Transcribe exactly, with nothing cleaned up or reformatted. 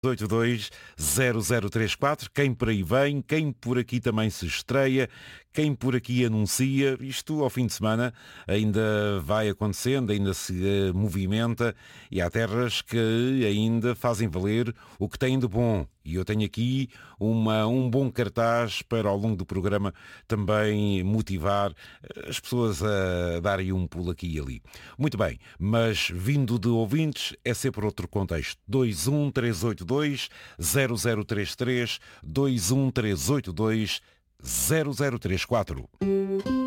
oito dois zero zero três quatro, quem por aí vem, quem por aqui também se estreia, quem por aqui anuncia, isto ao fim de semana ainda vai acontecendo, ainda se eh, movimenta e há terras que ainda fazem valer o que têm de bom. E eu tenho aqui uma, um bom cartaz para ao longo do programa também motivar eh, as pessoas a darem um pulo aqui e ali. Muito bem, mas vindo de ouvintes é sempre outro contexto. dois um três oito dois zero zero três três, dois um três oito dois zero zero três quatro.